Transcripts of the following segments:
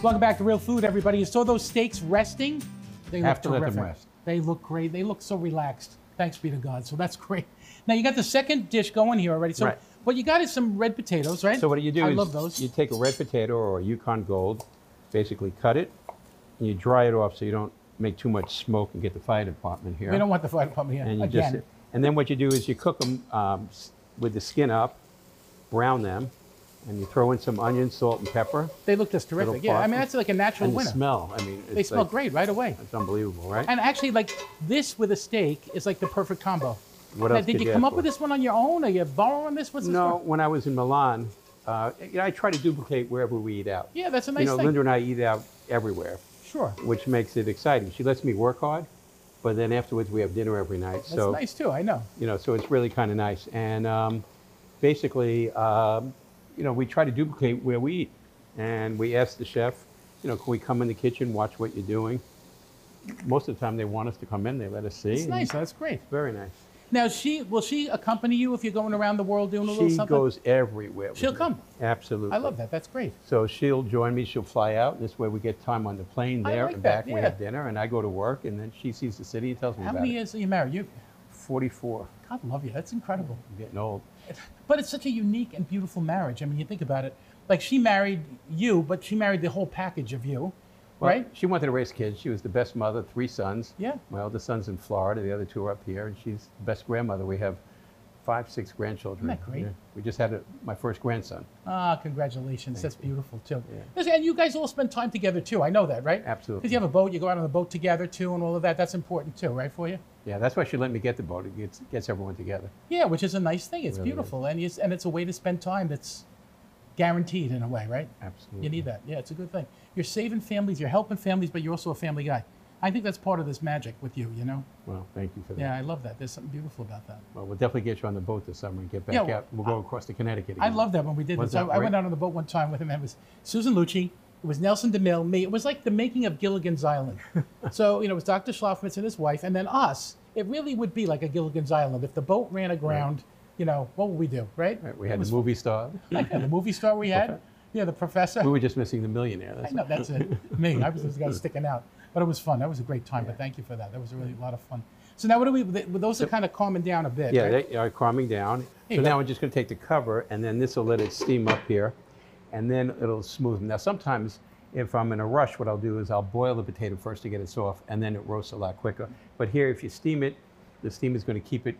Welcome back to Real Food, everybody. You saw those steaks resting? They look Have to let terrific. them rest. They look great. They look so relaxed. Thanks be to God. So that's great. Now you got the second dish going here already. So Right. what you got is some red potatoes, right? So what you do I is love those. you take a red potato or a Yukon Gold, basically cut it, and you dry it off so you don't make too much smoke and get the fire department here. We don't want the fire department here and you again. and then what you do is you cook them with the skin up, brown them, and you throw in some onion, salt, and pepper. They look just terrific. Little Yeah, I mean parsley. that's like a natural And the winner. smell, I mean, They it's smell like, great right away. It's unbelievable, right? And actually, like this with a steak is like the perfect combo. What Now, else did could you you come ask up for? with this one on your own? Are you borrowing this? What's this No, for? when I was in Milan, I try to duplicate wherever we eat out. Yeah, that's a nice thing. Linda and I eat out everywhere, Sure. which makes it exciting. She lets me work hard, but then afterwards we have dinner every night. That's so nice too, I know. so it's really kind of nice. And basically, we try to duplicate where we eat, and we ask the chef, can we come in the kitchen, watch what you're doing? Most of the time, they want us to come in. They let us see. It's nice. That's great. Very nice. Now, will she accompany you if you're going around the world doing a little She something? goes everywhere. with She'll me. come. Absolutely. I love that. That's great. So she'll join me. She'll fly out. This way we get time on the plane I there like and that, back. We yeah. have dinner, and I go to work, and then she sees the city and tells me How about many it. years are you married? You, 44. God love you. That's incredible. I'm getting old. But it's such a unique and beautiful marriage. I mean, you think about it. Like she married you, but she married the whole package of you, Well, right? She wanted to raise kids. She was the best mother, 3 sons. Yeah. My eldest son's in Florida. The other 2 are up here, and she's the best grandmother. We have 5, 6 grandchildren. Isn't that great? Yeah. We just had my first grandson. Ah, congratulations. That's beautiful too. Yeah. Listen, and you guys all spend time together too. I know that, right? Absolutely. Because you have a boat, you go out on the boat together too, and all of that. That's important too, right, for you? Yeah, that's why she let me get the boat. It gets everyone together. Yeah, which is a nice thing. It's Really beautiful, and it's a way to spend time that's guaranteed in a way, right? Absolutely. You need that. Yeah, it's a good thing. You're saving families, you're helping families, but you're also a family guy. I think that's part of this magic with you, Well, thank you for that. Yeah, I love that. There's something beautiful about that. Well, we'll definitely get you on the boat this summer and get back Yeah, well, out. We'll go across to Connecticut I again. love that when we did Was this. that I went great? out on the boat one time with him, and it was Susan Lucci, it was Nelson DeMille, me. It was like the making of Gilligan's Island. So, it was Dr. Schlafmitz and his wife, and then us. It really would be like a Gilligan's Island. If the boat ran aground, what would we do, right? Right, we had the movie star. Like the movie star we had. Yeah, the professor. We were just missing the millionaire. I That's know, that's it. Me, I was the guy sticking out. But it was fun. That was a great time. But thank you for that. That was really a lot of fun. So now those are kind of calming down a bit, Yeah, right? they are calming down. Hey, So look. now we're just going to take the cover, and then this will let it steam up here, and then it'll smoothen. Now, sometimes if I'm in a rush, what I'll do is I'll boil the potato first to get it soft, and then it roasts a lot quicker. But here, if you steam it, the steam is going to keep it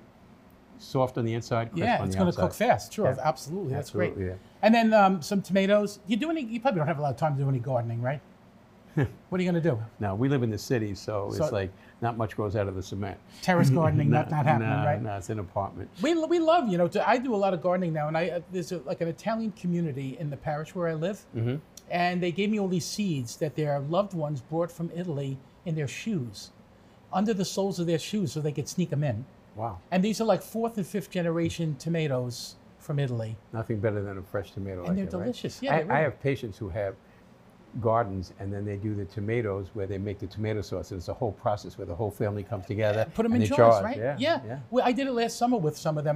soft on the inside, crisp Yeah, on it's the going outside. to cook fast. Sure, Yeah. absolutely. That's great. Absolutely, yeah. And then some tomatoes. You probably don't have a lot of time to do any gardening, right? What are you going to do? Now, we live in the city, so So- it's like not much grows out of the cement. Terrace gardening, not happening, no, right? No, it's an apartment. We love, I do a lot of gardening now, and there's like an Italian community in the parish where I live, and they gave me all these seeds that their loved ones brought from Italy in their shoes, under the soles of their shoes, so they could sneak them in. Wow. And these are like 4th and 5th generation tomatoes from Italy, Nothing better than a fresh tomato. and they're like that, right? delicious. Yeah, I have patients who have gardens, and then they do the tomatoes where they make the tomato sauce. And it's a whole process where the whole family comes together. Put them and in they jars, jar. right? Yeah. Well, I did it last summer with some of them.